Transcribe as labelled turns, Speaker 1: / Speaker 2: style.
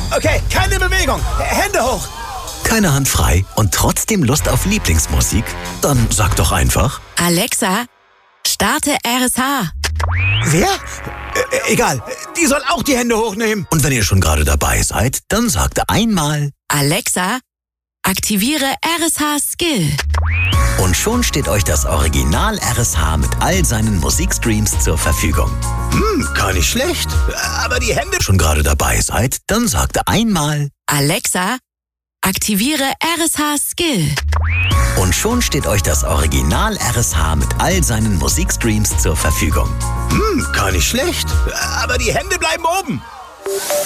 Speaker 1: Okay, keine Bewegung. Hände hoch.
Speaker 2: Keine Hand frei und trotzdem Lust auf Lieblingsmusik? Dann sag doch einfach:
Speaker 3: Alexa, starte RSH.
Speaker 1: Wer? Egal, die soll auch die Hände hochnehmen.
Speaker 2: Und wenn ihr schon gerade dabei seid, dann sagt einmal:
Speaker 3: Alexa, aktiviere RSH Skill.
Speaker 2: Und schon steht euch das Original RSH mit all seinen Musikstreams zur Verfügung.
Speaker 1: Gar nicht schlecht. Aber die Hände...
Speaker 2: Schon gerade dabei seid, dann sagt einmal:
Speaker 3: Alexa, aktiviere RSH Skill.
Speaker 2: Und schon steht euch das Original RSH mit all seinen Musikstreams zur Verfügung.
Speaker 1: Gar nicht schlecht. Aber die Hände bleiben oben.